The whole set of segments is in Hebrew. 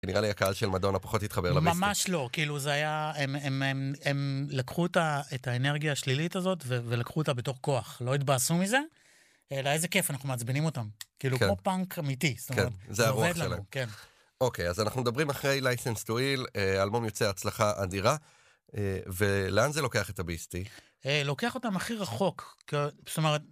נראה לי הקהל של מדונה פחות התחבר לביסטי. ממש לא, כאילו זה היה, הם לקחו את האנרגיה השלילית הזאת, ולקחו אותה בתור כוח, לא התבאסו מזה, אלא איזה כיף, אנחנו מעצבנים אותם. כאילו כמו פאנק אמיתי, זאת אומרת, זה הרוח שלהם. כן. אוקיי, אז אנחנו מדברים אחרי License to Ill, האלבום יוצא הצלחה אדירה, ולאן זה לוקח את הביסטי? לוקח אותם הכי רחוק, זאת אומרת,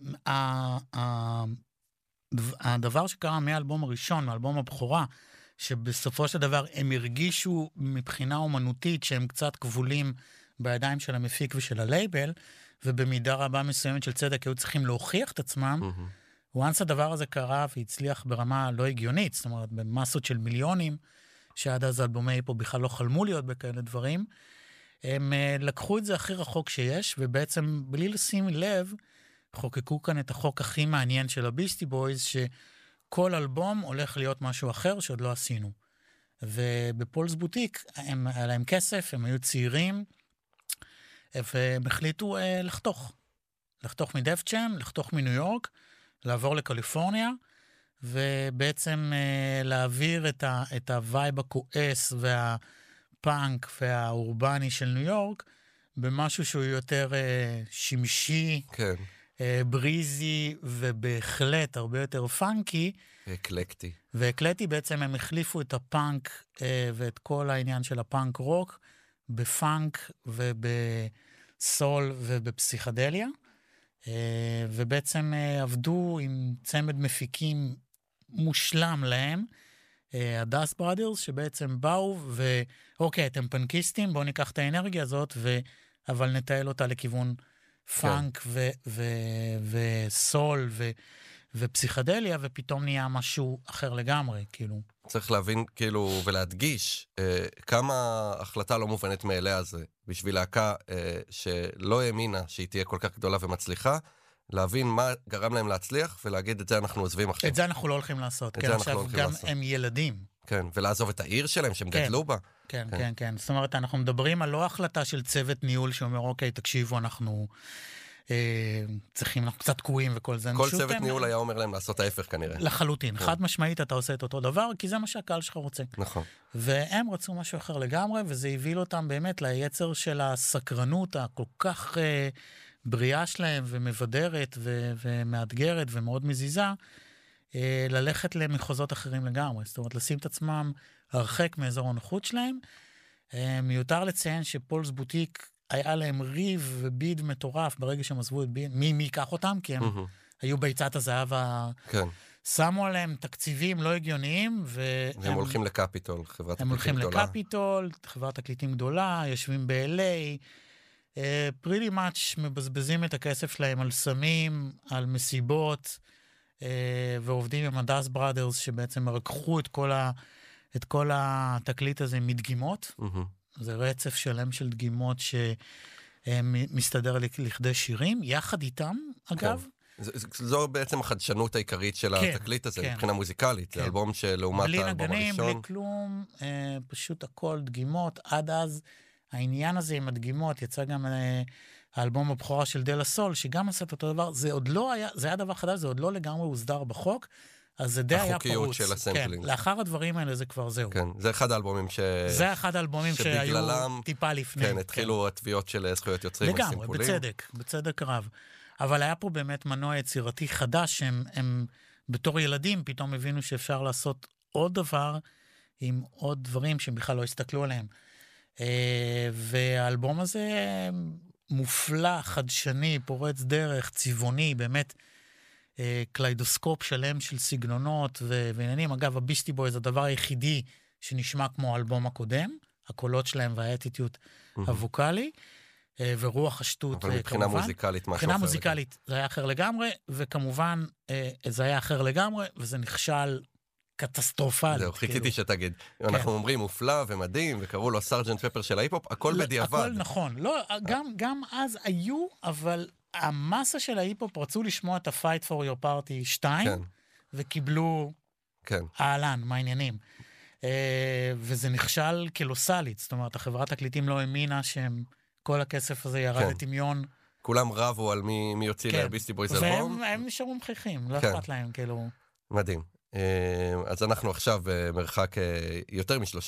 הדבר שקרה מהאלבום הראשון, מהאלבום הבכורה, שבסופו של דבר הם הרגישו מבחינה אומנותית שהם קצת כבולים בידיים של המפיק ושל הלייבל, ובמידה רבה מסוימת של צדק היו צריכים להוכיח את עצמם, once הדבר הזה קרה והצליח ברמה לא הגיונית, זאת אומרת במסות של מיליונים, שעד אז אלבומי היפו בכלל לא חלמו להיות בכאלה דברים, הם לקחו את זה הכי רחוק שיש, ובעצם בלי לשים לב, חוקקו כאן את החוק הכי מעניין של הביסטי בויז, שכל אלבום הולך להיות משהו אחר שעוד לא עשינו. ובפולס בוטיק, היה להם כסף, הם היו צעירים, והם החליטו לחתוך מדף ג'ם, לחתוך מניו יורק, לעבור לקליפורניה, ובעצם להעביר את הווייב הכועס והפאנק והאורבני של ניו יורק, במשהו שהוא יותר שמשי, כן. בריזי, ובהחלט הרבה יותר פאנקי. אקלקטי. ואקלקטי בעצם הם החליפו את הפאנק ואת כל העניין של הפאנק רוק, בפאנק ובסול ובפסיכדליה, ובעצם עבדו עם צמד מפיקים מושלם להם, הדאסט ברדרס, שבעצם באו ואוקיי, אתם פאנקיסטים, בואו ניקח את האנרגיה הזאת, אבל נטייל אותה לכיוון פאנק וסול ופסיכדליה, ופתאום נהיה משהו אחר לגמרי, כאילו. צריך להבין, כאילו, ולהדגיש כמה החלטה לא מובנת מאליה זה, בשביל להקה שלא האמינה שהיא תהיה כל כך גדולה ומצליחה, להבין מה גרם להם להצליח, ולהגיד את זה אנחנו עוזבים אחרי. את זה אנחנו לא הולכים לעשות. כן, עכשיו גם הם ילדים. כן, ולעזוב את העיר שלהם שהם גדלו בה. כן, כן, כן. זאת אומרת, אנחנו מדברים על לא החלטה של צוות ניהול שאומר, אוקיי, תקשיבו, אנחנו צריכים, אנחנו קצת תקועים וכל זה. כל צוות ניהול היה אומר להם לעשות ההפך כנראה. לחלוטין. חד משמעית אתה עושה את אותו דבר, כי זה מה שהקהל שלך רוצה. נכון. והם רצו משהו אחר לגמרי, וזה הביא אותם באמת ליצר של הסקרנות הכל כך בריאה שלהם, ומבדרת ומאתגרת ומאוד מזיזה, ללכת למחוזות אחרים לגמרי. זאת אומרת, לשים את עצמם הרחק מאזור הנוחות שלהם. מיותר לציין שפולס בוטיק היה להם ריב וביד מטורף ברגע שהם עזבו את ביד, מי ייקח אותם, כי הם היו ביצת הזהב, שמו עליהם תקציבים לא הגיוניים, והם הולכים לקפיטול, חברת תקליטים גדולה. הם הולכים לקפיטול, חברת תקליטים גדולה, יושבים ב-LA, pretty much מבזבזים את הכסף שלהם על סמים, על מסיבות, ועובדים עם הדאס ברדרס, שבעצם מרקחו את כל התקליט הזה מדגימות, זה רצף שלם של דגימות שמסתדר לכדי שירים, יחד איתם, אגב. זו בעצם החדשנות העיקרית של התקליט הזה, מבחינה מוזיקלית, זה אלבום שלעומת האלבום הראשון. בלי נגנים, בלי כלום, פשוט הכל דגימות, עד אז העניין הזה עם הדגימות, יצא גם האלבום הבכורה של דלה סול, שגם עשה את אותו דבר, זה עוד לא היה, זה היה דבר חדש, זה עוד לא לגמרי הוסדר בחוק, אז זה די היה פרוץ. החוקיות של הסמפלינג. כן, לאחר הדברים האלה זה כבר זהו. כן, זה אחד האלבומים זה אחד האלבומים שהיו טיפה לפני. כן, התחילו התביעות של זכויות יוצרים על סימפולים. לגמרי, בצדק רב. אבל היה פה באמת מנוע יצירתי חדש, שהם בתור ילדים פתאום הבינו שאפשר לעשות עוד דבר, עם עוד דברים שהם בכלל לא הסתכלו עליהם. והאלבום הזה מופלא, חדשני, פורץ דרך, צבעוני, באמת קליידוסקופ שלם של סגנונות ועניינים. אגב, הביסטי בויז זה הדבר היחידי שנשמע כמו האלבום הקודם, הקולות שלהם והאטיטיות הווקלי, ורוח השטות. אבל מבחינה מוזיקלית משהו אחר. מבחינה מוזיקלית זה היה אחר לגמרי, וכמובן זה היה אחר לגמרי, וזה נכשל קטסטרופלי. זהו, חיכיתי שתגיד. אנחנו אומרים מופלא ומדהים, וקראו לו סארג'נט פפר של ההיפ-הופ, הכל בדיעבד. הכל נכון. לא, גם אז היו, אבל המסה של ההיפ-הופ רצו לשמוע את ה-Fight for your party 2, וקיבלו העלן, מה העניינים. וזה נכשל קלוסלית, זאת אומרת, החברת תקליטים לא האמינה שהם, כל הכסף הזה ירד לטמיון. כולם רבו על מי יוציא לביסטי בויז אלבום. והם נשארו מחייכים, לא אכפת להם, כאילו. מדהים. אז אנחנו עכשיו מרחק יותר מ-30